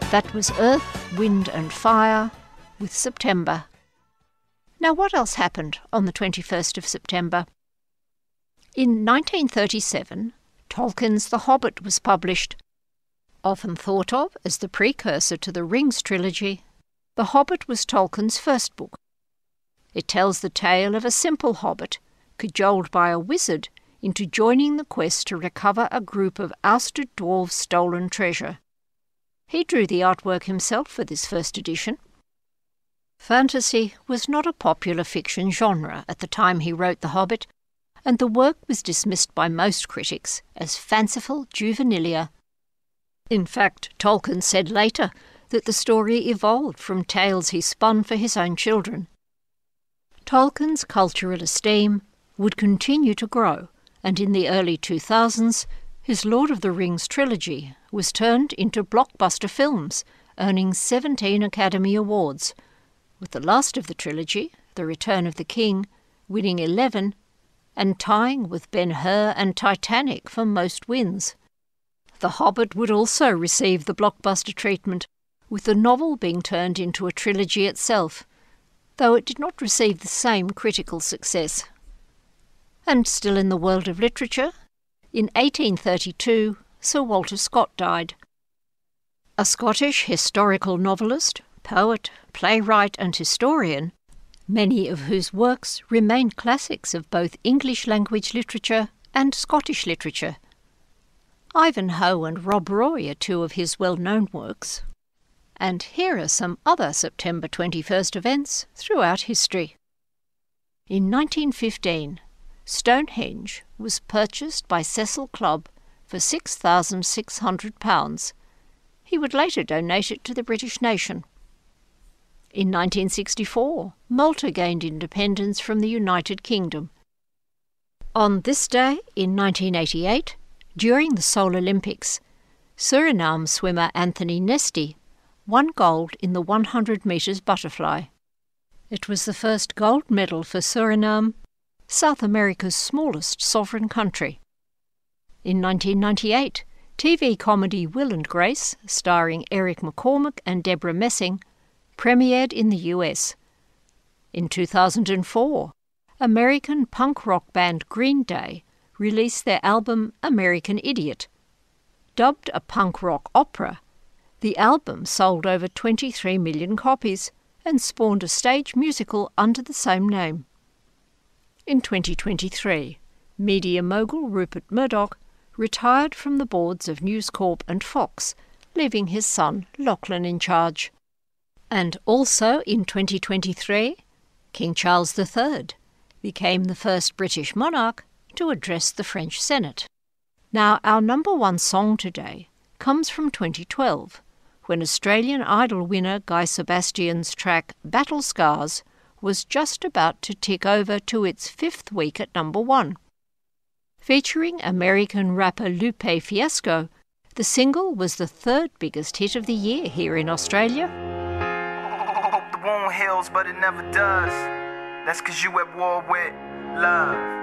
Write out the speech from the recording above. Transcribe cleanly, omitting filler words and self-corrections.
That was Earth, Wind and Fire with September. Now what else happened on the 21st of September? In 1937, Tolkien's The Hobbit was published. Often thought of as the precursor to the Rings trilogy, The Hobbit was Tolkien's first book. It tells the tale of a simple hobbit, cajoled by a wizard into joining the quest to recover a group of ousted dwarves' stolen treasure. He drew the artwork himself for this first edition. Fantasy was not a popular fiction genre at the time he wrote The Hobbit, and the work was dismissed by most critics as fanciful juvenilia. In fact, Tolkien said later that the story evolved from tales he spun for his own children. Tolkien's cultural esteem would continue to grow, and in the early 2000s, his Lord of the Rings trilogy was turned into blockbuster films, earning 17 Academy Awards, with the last of the trilogy, The Return of the King, winning 11, and tying with Ben-Hur and Titanic for most wins. The Hobbit would also receive the blockbuster treatment, with the novel being turned into a trilogy itself, though it did not receive the same critical success. And still in the world of literature, in 1832, Sir Walter Scott died. A Scottish historical novelist, poet, playwright and historian, many of whose works remain classics of both English language literature and Scottish literature. Ivanhoe and Rob Roy are two of his well-known works. And here are some other September 21st events throughout history. In 1915, Stonehenge was purchased by Cecil Clubb for £6,600. He would later donate it to the British nation. In 1964, Malta gained independence from the United Kingdom. On this day, in 1988, during the Seoul Olympics, Suriname swimmer Anthony Nesty won gold in the 100 metres butterfly. It was the first gold medal for Suriname, South America's smallest sovereign country. In 1998, TV comedy Will and Grace, starring Eric McCormack and Deborah Messing, premiered in the US. In 2004, American punk rock band Green Day released their album American Idiot. Dubbed a punk rock opera, the album sold over 23 million copies and spawned a stage musical under the same name. In 2023, media mogul Rupert Murdoch retired from the boards of News Corp and Fox, leaving his son Lachlan in charge. And also in 2023, King Charles III became the first British monarch to address the French Senate. Now, our number one song today comes from 2012, when Australian Idol winner Guy Sebastian's track Battle Scars was just about to tick over to its 5th week at number one. Featuring American rapper Lupe Fiasco, the single was the 3rd biggest hit of the year here in Australia. Hope the wound heals, but it never does. That's 'cause you at war with love.